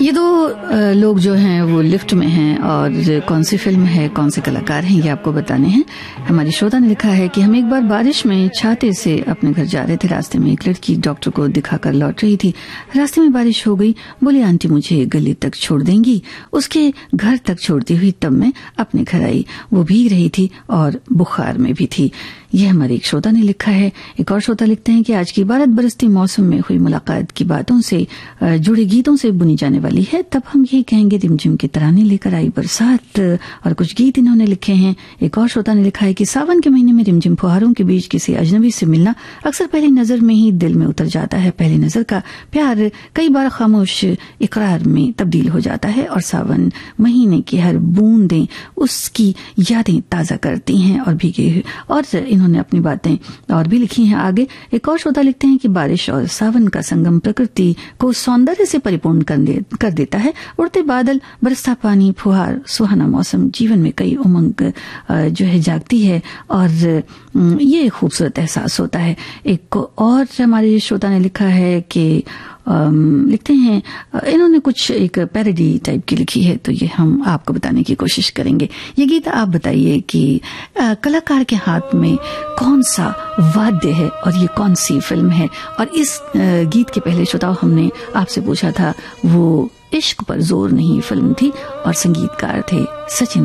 ये दो लोग जो हैं वो लिफ्ट में हैं और कौन सी फिल्म है, कौन से कलाकार हैं, ये आपको बताने हैं। हमारी श्रोता ने लिखा है कि हम एक बार बारिश में छाते से अपने घर जा रहे थे। रास्ते में एक लड़की डॉक्टर को दिखाकर लौट रही थी। रास्ते में बारिश हो गई। बोली, आंटी मुझे गली तक छोड़ देंगी? उसके घर तक छोड़ती हुई तब मैं अपने घर आई। वो भीग रही थी और बुखार में भी थी। ये हमारे एक श्रोता ने लिखा है। एक और श्रोता लिखते हैं कि आज की बारिश बरसती मौसम में हुई मुलाकात की बातों से जुड़े गीतों से बुनी जाने वाली है। तब हम यही कहेंगे, रिमझिम की तराने लेकर आई बरसात। और कुछ गीत इन्होंने लिखे हैं। एक और श्रोता ने लिखा है कि सावन के महीने में रिमझिम फुहारों के बीच किसी अजनबी से मिलना अक्सर पहली नजर में ही दिल में उतर जाता है। पहली नजर का प्यार कई बार खामोश इकरार में तब्दील हो जाता है और सावन महीने की हर बूंदें उसकी यादें ताजा करती हैं। और भीगे और इन्होंने अपनी बातें और भी लिखी हैं आगे। एक और श्रोता लिखते हैं कि बारिश और सावन का संगम प्रकृति को सौंदर्य से परिपूर्ण कर देता है। उड़ते बादल, बरसता पानी, फुहार, सुहाना मौसम जीवन में कई उमंग जो है जागती है और ये खूबसूरत एहसास होता है। एक और हमारे श्रोता ने लिखा है कि लिखते हैं, इन्होंने कुछ एक पैरोडी टाइप की लिखी है, तो ये हम आपको बताने की कोशिश करेंगे। ये गीत आप बताइए कि कलाकार के हाथ में कौन सा वाद्य है और ये कौन सी फिल्म है। और इस गीत के पहले श्रोताओं हमने आपसे पूछा था, वो इश्क पर जोर नहीं फिल्म थी और संगीतकार थे सचिन